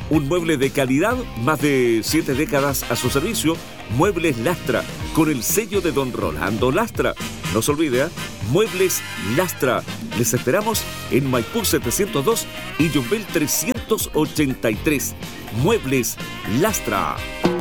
Un mueble de calidad, más de 7 décadas a su servicio. Muebles Lastra, con el sello de don Rolando Lastra. No se olvide, Muebles Lastra. Les esperamos en Maipú 702 y Yumbel 383. Muebles Lastra.